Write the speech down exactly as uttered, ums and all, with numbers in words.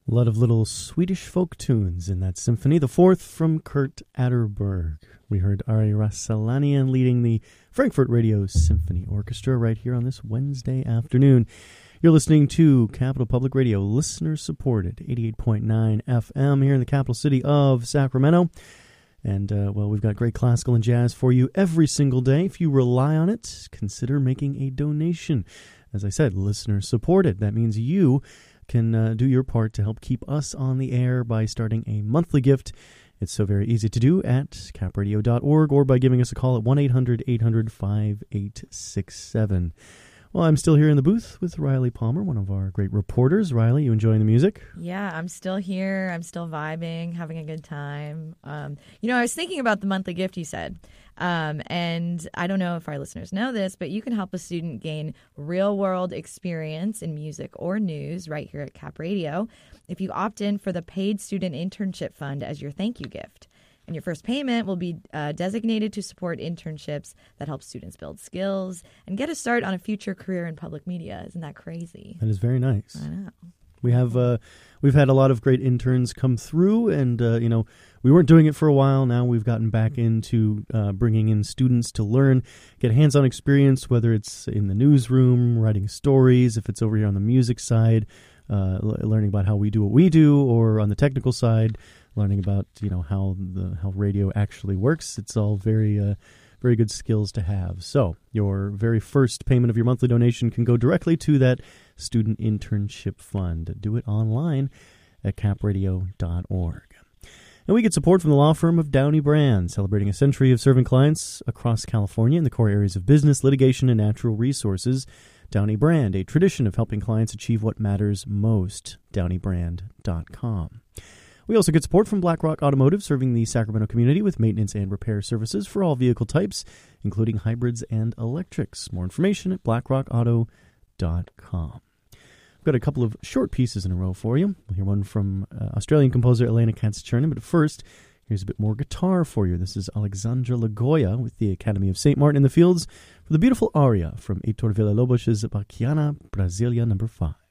A lot of little Swedish folk tunes in that symphony. The fourth from Kurt Atterberg. We heard Ari Rassalanian leading the Frankfurt Radio Symphony Orchestra right here on this Wednesday afternoon. You're listening to Capital Public Radio, listener-supported, eighty-eight point nine F M here in the capital city of Sacramento. And, uh, well, we've got great classical and jazz for you every single day. If you rely on it, consider making a donation. As I said, listener-supported. That means you can uh, do your part to help keep us on the air by starting a monthly gift. It's so very easy to do at cap radio dot org or by giving us a call at one eight hundred eight hundred five eight six seven. Well, I'm still here in the booth with Riley Palmer, one of our great reporters. Riley, you enjoying the music? Yeah, I'm still here. I'm still vibing, having a good time. Um, you know, I was thinking about the monthly gift you said. Um, and I don't know if our listeners know this, but you can help a student gain real-world experience in music or news right here at Cap Radio if you opt in for the Paid Student Internship Fund as your thank you gift. And your first payment will be uh, designated to support internships that help students build skills and get a start on a future career in public media. Isn't that crazy? That is very nice. I know. We have uh, we've had a lot of great interns come through, and uh, you know we weren't doing it for a while. Now we've gotten back into uh, bringing in students to learn, get hands-on experience, whether it's in the newsroom, writing stories, if it's over here on the music side, uh, l- learning about how we do what we do, or on the technical side, learning about you know how the how radio actually works. It's all very uh, very good skills to have. So your very first payment of your monthly donation can go directly to that Student Internship Fund. Do it online at cap radio dot org. And we get support from the law firm of Downey Brand, celebrating a century of serving clients across California in the core areas of business, litigation, and natural resources. Downey Brand, a tradition of helping clients achieve what matters most. downey brand dot com. We also get support from BlackRock Automotive, serving the Sacramento community with maintenance and repair services for all vehicle types, including hybrids and electrics. More information at blackrock auto dot com. Got a couple of short pieces in a row for you. We'll hear one from uh, Australian composer Elena Katz-Chernin, but first, here's a bit more guitar for you. This is Alexandra Lagoya with the Academy of Saint Martin in the Fields for the beautiful aria from Heitor Villa-Lobos's Bachiana, Brasilia number five.